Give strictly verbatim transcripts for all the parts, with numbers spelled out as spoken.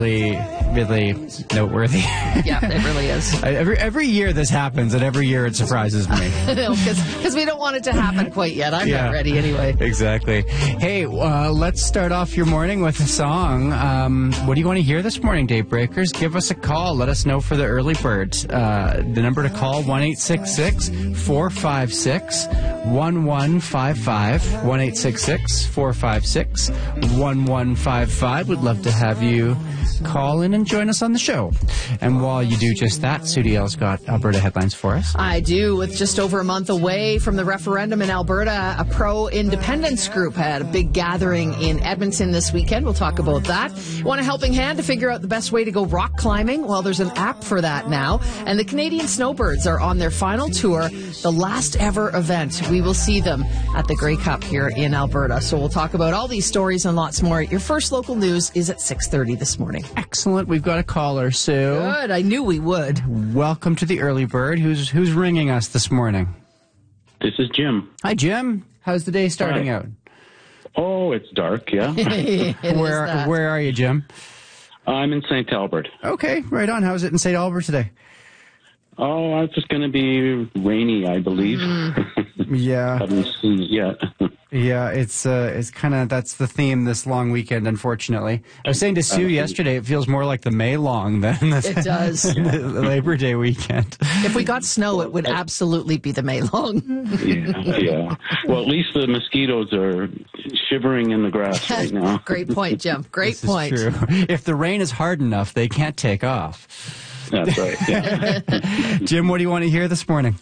Really, really noteworthy. Yeah, it really is. every every year this happens, and every year it surprises me. Because we don't want it to happen quite yet. I'm Yeah. not ready anyway. Exactly. Hey, uh, let's start off your morning with a song. Um, what do you want to hear this morning, Daybreakers? Give us a call. Let us know for the early bird. Uh, the number to call, one eight six six, four five six, one one five five. one eight six six, four five six, one one five five. We'd love to have you call in and join us on the show. And while you do just that, Sudiel's got Alberta headlines for us. I do. With just over a month away from the referendum in Alberta, a pro-independence group had a big gathering in Edmonton this weekend. We'll talk about that. Want a helping hand to figure out the best way to go rock climbing? Well, there's an app for that now. And the Canadian Snowbirds are on their final tour, the last ever event. We will see them at the Grey Cup here in Alberta. So we'll talk about all these stories and lots more. Your first local news is at six thirty this morning. Excellent. We've got a caller, Sue. Good. I knew we would. Welcome to the early bird. Who's who's ringing us this morning? This is Jim. Hi, Jim. How's the day starting Hi. out? Oh, it's dark, yeah. It is Where that. where are you, Jim? I'm in Saint Albert. Okay, right on. How's it in Saint Albert today? Oh, it's just going to be rainy, I believe. Yeah, Haven't seen it yet. yeah. It's uh, it's kind of that's the theme this long weekend. Unfortunately, I was saying to Sue yesterday, it feels more like the May long than the, It does. the Labor Day weekend. If we got snow, it would absolutely be the May long. yeah, yeah. Well, at least the mosquitoes are shivering in the grass right now. Great point, Jim. Great This point. is true. If the rain is hard enough, they can't take off. That's right, yeah. Jim, what do you want to hear this morning?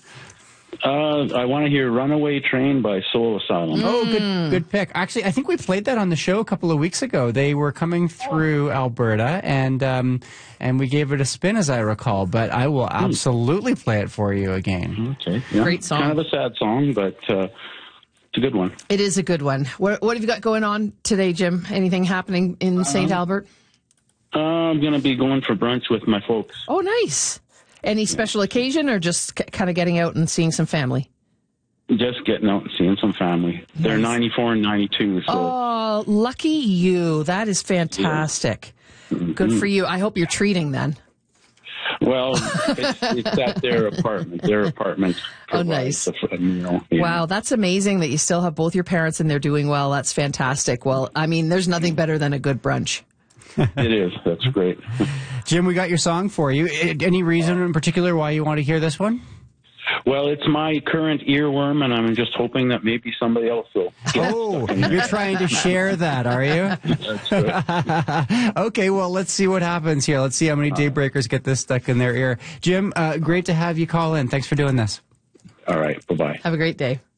Uh, I want to hear Runaway Train by Soul Asylum. Oh, good, good pick. Actually, I think we played that on the show a couple of weeks ago. They were coming through Alberta, and um, and we gave it a spin, as I recall. But I will absolutely play it for you again. Okay, yeah. Great song. Kind of a sad song, but uh, it's a good one. It is a good one. What, what have you got going on today, Jim? Anything happening in Saint Albert? Uh, I'm going to be going for brunch with my folks. Oh, nice. Any special occasion or just c- kind of getting out and seeing some family? Just getting out and seeing some family. They're ninety-four and ninety-two, so... Oh, lucky you. That is fantastic. Good for you. I hope you're treating then. Well, it's, it's at their apartment. Their apartment. Oh, nice. provides a- a meal, yeah. Wow, that's amazing that you still have both your parents and they're doing well. That's fantastic. Well, I mean, there's nothing better than a good brunch. It is. That's great. Jim, we got your song for you. I- Any reason in particular why you want to hear this one? Well, it's my current earworm, and I'm just hoping that maybe somebody else will. Oh, you're trying to share that, are you? That's right. Okay, well, let's see what happens here. Let's see how many daybreakers get this stuck in their ear. Jim, uh, great to have you call in. Thanks for doing this. All right. Bye-bye. Have a great day.